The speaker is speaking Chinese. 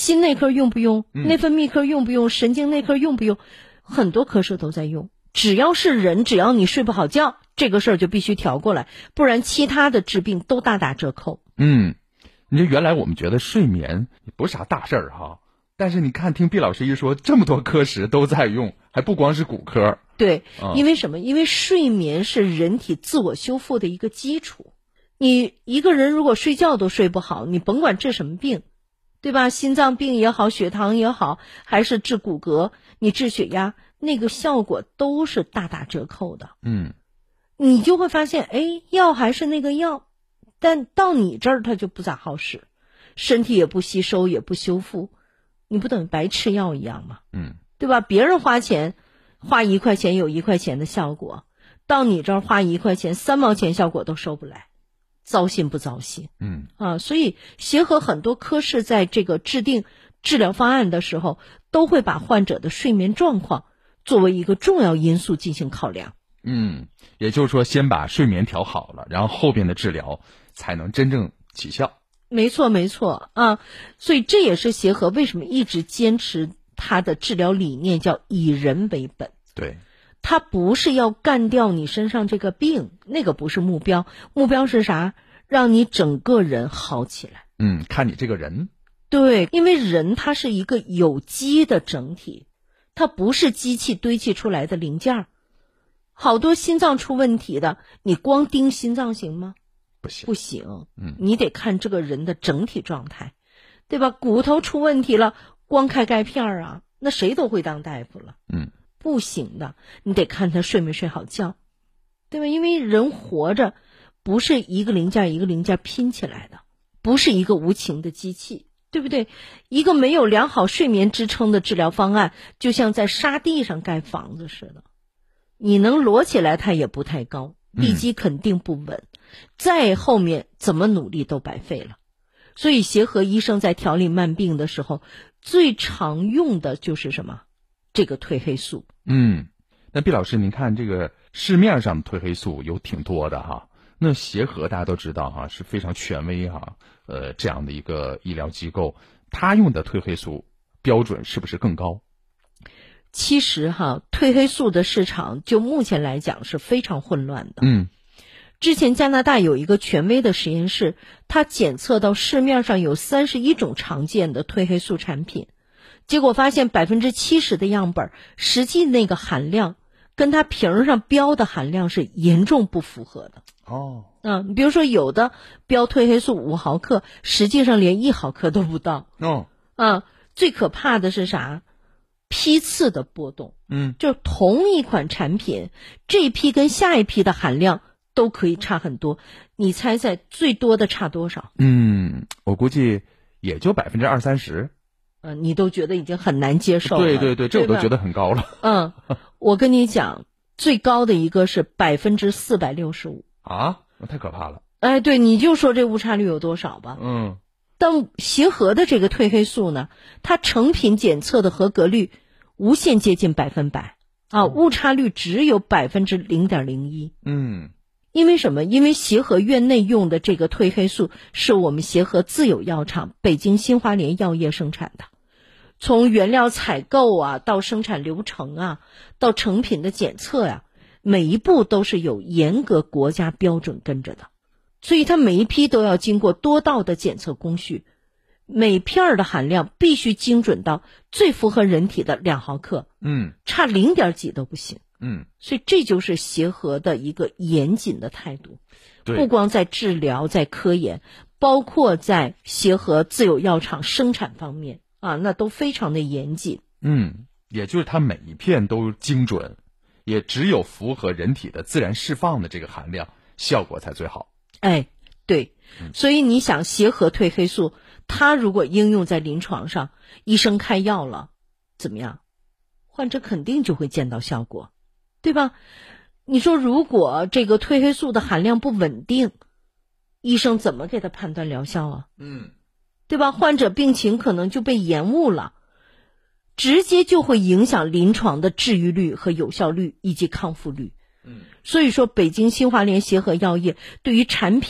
心内科用不用，内分泌科用不用，神经内科用不用，很多科室都在用。只要是人，只要你睡不好觉，这个事儿就必须调过来，不然其他的治病都大打折扣。 你这原来我们觉得睡眠不是啥大事儿哈，但是你看听毕老师一说，这么多科室都在用，还不光是骨科。 对，因为什么？因为睡眠是人体自我修复的一个基础。你一个人如果睡觉都睡不好，你甭管治什么病，对吧？心脏病也好，血糖也好，还是治骨骼，你治血压，那个效果都是大打折扣的。你就会发现，药还是那个药，但到你这儿它就不咋好使，身体也不吸收，也不修复，你不等于白吃药一样吗？对吧？别人花钱花1块钱有1块钱的效果，到你这儿花1块钱3毛钱效果都收不来，糟心不糟心？所以协和很多科室在这个制定治疗方案的时候，都会把患者的睡眠状况作为一个重要因素进行考量。 也就是说先把睡眠调好了，然后后边的治疗才能真正起效。 没错没错啊，所以这也是协和为什么一直坚持它的治疗理念，叫以人为本。 对， 它不是要干掉你身上这个病，那个不是目标，目标是啥？让你整个人好起来。 看你这个人。 对，因为人它是一个有机的整体，它不是机器堆砌出来的零件。好多心脏出问题的，你光盯心脏行吗？不行，你得看这个人的整体状态，对吧？骨头出问题了，光开钙片啊，那谁都会当大夫了。不行的，你得看他睡没睡好觉，对吧？因为人活着不是一个零件一个零件拼起来的，不是一个无情的机器，对不对？一个没有良好睡眠支撑的治疗方案，就像在沙地上盖房子似的，你能摞起来它也不太高，地基肯定不稳，再后面怎么努力都白费了。所以协和医生在调理慢病的时候，最常用的就是什么？这个褪黑素。 那毕老师，您看这个市面上的褪黑素有挺多的哈，那协和大家都知道哈，是非常权威哈，这样的一个医疗机构，他用的褪黑素标准是不是更高？ 其实褪黑素的市场就目前来讲是非常混乱的。之前加拿大有一个权威的实验室，它检测到市面上有31种常见的褪黑素产品，结果发现70%的样本实际那个含量跟它瓶上标的含量是严重不符合的。比如说有的标褪黑素5毫克，实际上连1毫克都不到。最可怕的是啥？批次的波动。就同一款产品，这批跟下一批的含量都可以差很多，你猜猜最多的差多少？ 我估计也就20-30%。 你都觉得已经很难接受了。 对，这我都觉得很高了。 我跟你讲，最高的一个是465%。 那太可怕了。 对，你就说这误差率有多少吧。但协和的这个褪黑素呢，它成品检测的合格率无限接近100%误差率只有0.01%。因为什么？因为协和院内用的这个褪黑素是我们协和自有药厂北京新华联药业生产的，从原料采购到生产流程到成品的检测每一步都是有严格国家标准跟着的，所以它每一批都要经过多道的检测工序，每片的含量必须精准到最符合人体的2毫克，差0点几都不行。所以这就是协和的一个严谨的态度，不光在治疗，在科研，包括在协和自有药厂生产方面那都非常的严谨。 也就是它每一片都精准，也只有符合人体的自然释放的这个含量，效果才最好。 对，所以你想协和褪黑素，它如果应用在临床上，医生开药了，怎么样？患者肯定就会见到效果，对吧？你说如果这个褪黑素的含量不稳定，医生怎么给他判断疗效对吧？患者病情可能就被延误了，直接就会影响临床的治愈率和有效率以及康复率。所以说北京新华联协和药业对于产品